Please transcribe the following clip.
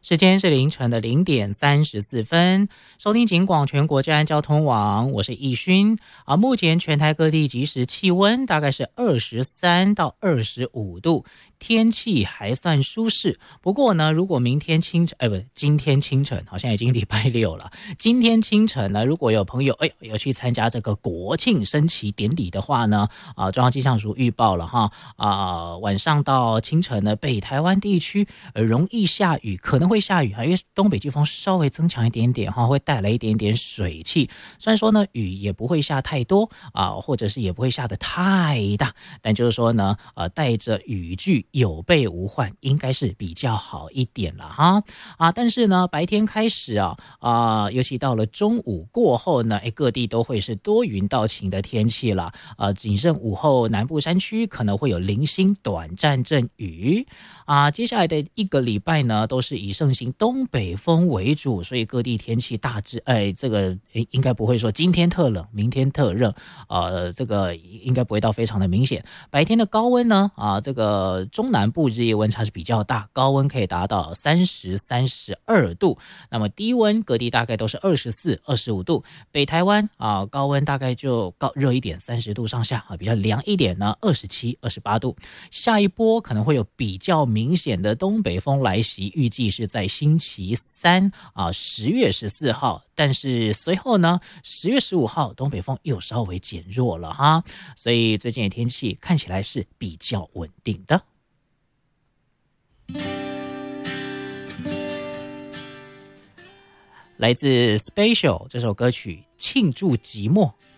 时间是凌晨的0:34，收听警广全国治安交通网，我是易勋。目前全台各地即时气温大概是23到25度，天气还算舒适。不过呢，如果明天清晨，今天清晨，好像已经礼拜六了。今天清晨呢，如果有朋友有去参加这个国庆升旗典礼的话呢，中央气象署预报了哈，晚上到清晨呢，北台湾地区容易下雨，可能会下雨因为东北季风稍微增强一点点会带来一点点水汽。虽然说呢，雨也不会下太多或者是也不会下得太大，但就是说呢，带着雨具有备无患，应该是比较好一点了哈。但是呢，白天开始尤其到了中午过后呢，各地都会是多云到晴的天气了。仅剩午后南部山区可能会有零星短暂阵雨。接下来的一个礼拜呢，都是以盛行东北风为主，所以各地天气大致这个应该不会说今天特冷，明天特热，这个应该不会到非常的明显。白天的高温呢，这个中南部日夜温差是比较大，高温可以达到30、32度，那么低温各地大概都是24、25度。北台湾高温大概就热一点，30度上下比较凉一点呢，27、28度。下一波可能会有比较明显的东北风来袭，预计是在星期三10月14号，但是随后呢10月15号东北风又稍微减弱了哈，所以最近的天气看起来是比较稳定的。来自 Special 这首歌曲《庆祝寂寞》。